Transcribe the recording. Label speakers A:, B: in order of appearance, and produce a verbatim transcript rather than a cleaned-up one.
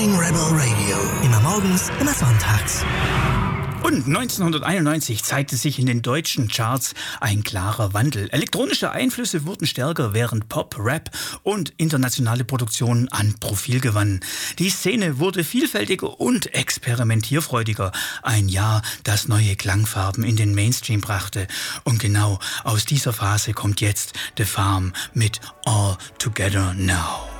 A: Morning Rebel Radio. Immer morgens, immer sonntags.
B: Und neunzehnhunderteinundneunzig zeigte sich in den deutschen Charts ein klarer Wandel. Elektronische Einflüsse wurden stärker, während Pop, Rap und internationale Produktionen an Profil gewannen. Die Szene wurde vielfältiger und experimentierfreudiger. Ein Jahr, das neue Klangfarben in den Mainstream brachte. Und genau aus dieser Phase kommt jetzt The Farm mit All Together Now.